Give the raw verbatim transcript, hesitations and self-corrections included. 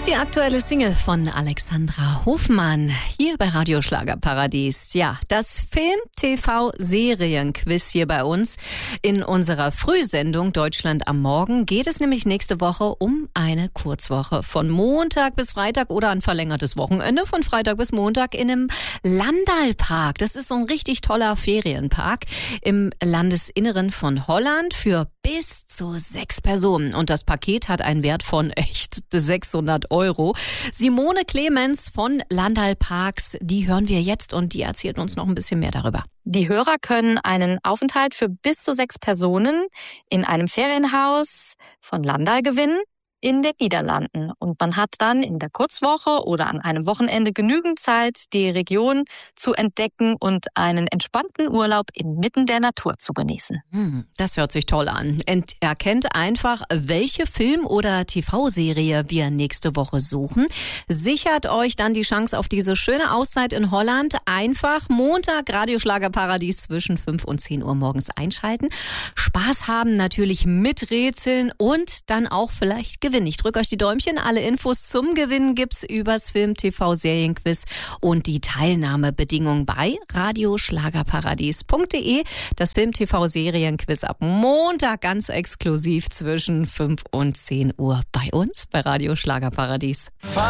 Die aktuelle Single von Alexandra Hofmann hier bei Radio Schlagerparadies. Ja, das Film-T V-Serienquiz hier bei uns. In unserer Frühsendung Deutschland am Morgen geht es nämlich nächste Woche um eine Kurzwoche. Von Montag bis Freitag oder ein verlängertes Wochenende von Freitag bis Montag in einem Landalpark. Das ist so ein richtig toller Ferienpark im Landesinneren von Holland für bis zu sechs Personen. Und das Paket hat einen Wert von echt sechshundert Euro. Simone Clemens von Landalparks, die hören wir jetzt und die erzählt uns noch ein bisschen mehr darüber. Die Hörer können einen Aufenthalt für bis zu sechs Personen in einem Ferienhaus von Landal gewinnen in den Niederlanden. Und man hat dann in der Kurzwoche oder an einem Wochenende genügend Zeit, die Region zu entdecken und einen entspannten Urlaub inmitten der Natur zu genießen. Hm, das hört sich toll an. Und erkennt einfach, welche Film- oder T V-Serie wir nächste Woche suchen. Sichert euch dann die Chance auf diese schöne Auszeit in Holland. Einfach Montag Radio Schlagerparadies zwischen fünf und zehn Uhr morgens einschalten. Spaß haben natürlich mit Rätseln und dann auch vielleicht gewinnen. Ich drücke euch die Däumchen. Alle Infos zum Gewinnen gibt's übers Film-T V-Serienquiz und die Teilnahmebedingungen bei radioschlagerparadies punkt de. Das Film-T V-Serienquiz ab Montag ganz exklusiv zwischen fünf und zehn Uhr bei uns bei Radio Schlagerparadies.